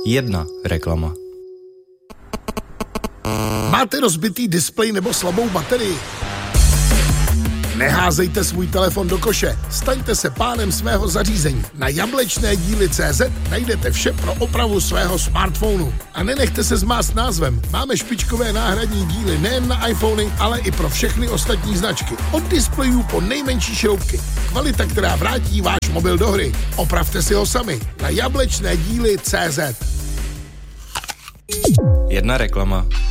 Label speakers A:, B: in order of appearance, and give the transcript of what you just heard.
A: Jedna reklama.
B: Máte rozbitý displej nebo slabou baterii? Neházejte svůj telefon do koše, staňte se pánem svého zařízení. Na jablečnédíly.cz najdete vše pro opravu svého smartphonu. A nenechte se zmást názvem, máme špičkové náhradní díly nejen na iPhony, ale i pro všechny ostatní značky. Od displejů po nejmenší šroubky. Kvalita, která vrátí váš mobil do hry. Opravte si ho sami na jablečnédíly.cz.
A: Jedna reklama.